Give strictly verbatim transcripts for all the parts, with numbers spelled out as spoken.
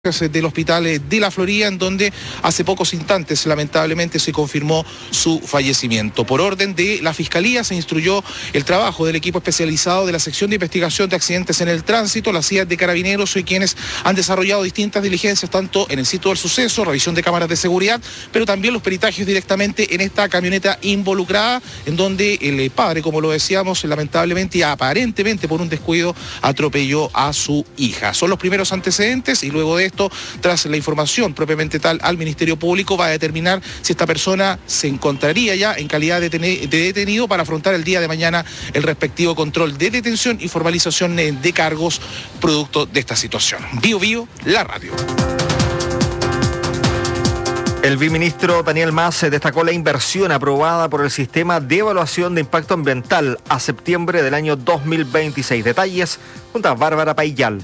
del hospital de la Florida, en donde hace pocos instantes lamentablemente se confirmó su fallecimiento. Por orden de la Fiscalía se instruyó el trabajo del equipo especializado de la sección de investigación de accidentes en el tránsito, las C I A de Carabineros, y quienes han desarrollado distintas diligencias tanto en el sitio del suceso, revisión de cámaras de seguridad, pero también los peritajes directamente en esta camioneta involucrada, en donde el padre, como lo decíamos, lamentablemente y aparentemente por un descuido atropelló a su hija. Son los primeros antecedentes y luego de esto, tras la información propiamente tal al Ministerio Público, va a determinar si esta persona se encontraría ya en calidad de, de detenido para afrontar el día de mañana el respectivo control de detención y formalización de cargos producto de esta situación. Bio Bio, la radio. El viceministro Daniel Mas destacó la inversión aprobada por el Sistema de Evaluación de Impacto Ambiental a septiembre del año dos mil veintiséis. Detalles junto a Bárbara Paillal.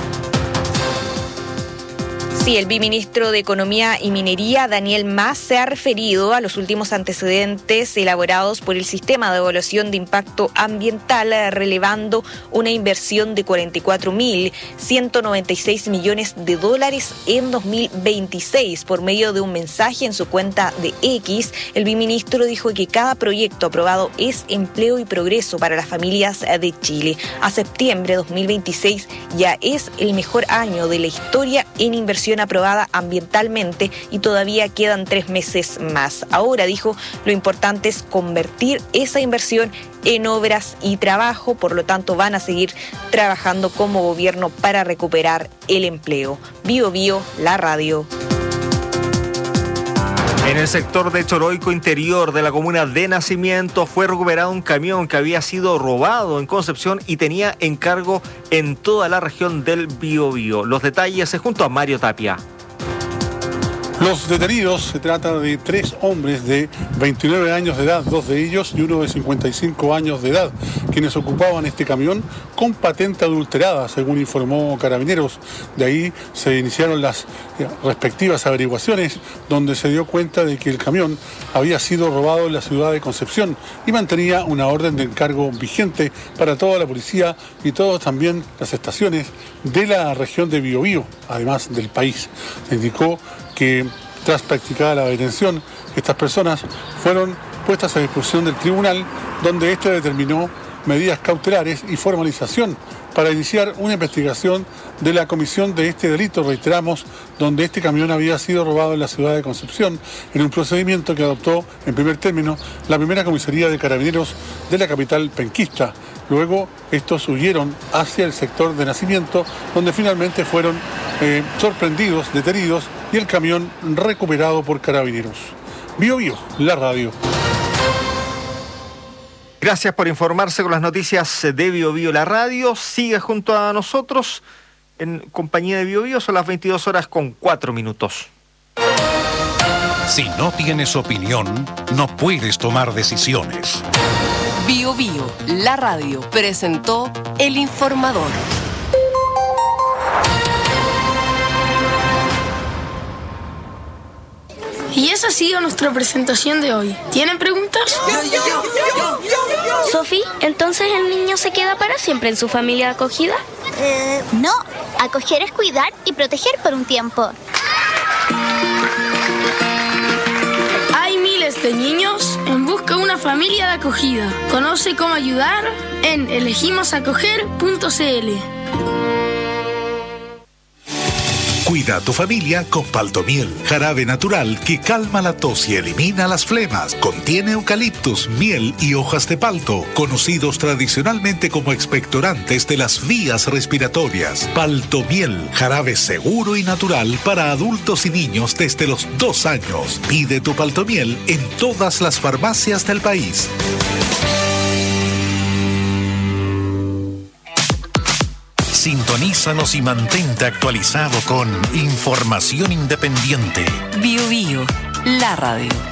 Sí, el viceministro de Economía y Minería, Daniel Mas, se ha referido a los últimos antecedentes elaborados por el Sistema de Evaluación de Impacto Ambiental, relevando una inversión de cuarenta y cuatro mil ciento noventa y seis millones de dólares en dos mil veintiséis. Por medio de un mensaje en su cuenta de X, el viceministro dijo que cada proyecto aprobado es empleo y progreso para las familias de Chile. A septiembre de dos mil veintiséis ya es el mejor año de la historia en inversión aprobada ambientalmente y todavía quedan tres meses más. Ahora, dijo, lo importante es convertir esa inversión en obras y trabajo, por lo tanto van a seguir trabajando como gobierno para recuperar el empleo. Bio Bio, la radio. En el sector de Choroico Interior de la comuna de Nacimiento fue recuperado un camión que había sido robado en Concepción y tenía encargo en toda la región del Biobío. Los detalles es junto a Mario Tapia. Los detenidos, se trata de tres hombres de veintinueve años de edad, dos de ellos y uno de cincuenta y cinco años de edad, quienes ocupaban este camión con patente adulterada, según informó Carabineros. De ahí se iniciaron las respectivas averiguaciones, donde se dio cuenta de que el camión había sido robado en la ciudad de Concepción y mantenía una orden de encargo vigente para toda la policía y todas también las estaciones de la región de Biobío, además del país. Se indicó que tras practicada la detención, estas personas fueron puestas a disposición del tribunal, donde éste determinó medidas cautelares y formalización para iniciar una investigación de la comisión de este delito, reiteramos, donde este camión había sido robado en la ciudad de Concepción, en un procedimiento que adoptó en primer término la primera comisaría de Carabineros de la capital penquista. Luego estos huyeron hacia el sector de Nacimiento, donde finalmente fueron eh, sorprendidos, detenidos y el camión recuperado por Carabineros. Bio Bio, la radio. Gracias por informarse con las noticias de Bio Bio, la radio. Sigue junto a nosotros en compañía de Bio Bio. Son las veintidós horas con cuatro minutos. Si no tienes opinión, no puedes tomar decisiones. Bio Bio, la radio, presentó El Informador. Y esa ha sido nuestra presentación de hoy. ¿Tienen preguntas? Sofi, ¿entonces el niño se queda para siempre en su familia acogida? Eh, no, acoger es cuidar y proteger por un tiempo. Hay miles de niños en busca de una familia de acogida. Conoce cómo ayudar en elegimos acoger punto c l. Cuida a tu familia con Paltomiel, jarabe natural que calma la tos y elimina las flemas. Contiene eucaliptus, miel y hojas de palto, conocidos tradicionalmente como expectorantes de las vías respiratorias. Paltomiel, jarabe seguro y natural para adultos y niños desde los dos años. Pide tu Paltomiel en todas las farmacias del país. Sintonízanos y mantente actualizado con información independiente. Bio Bio, la radio.